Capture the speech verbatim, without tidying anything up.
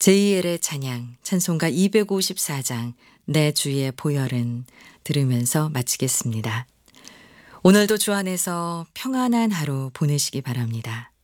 제이엘의 찬양 찬송가 이백오십사 장 내 주의 보혈은 들으면서 마치겠습니다. 오늘도 주 안에서 평안한 하루 보내시기 바랍니다.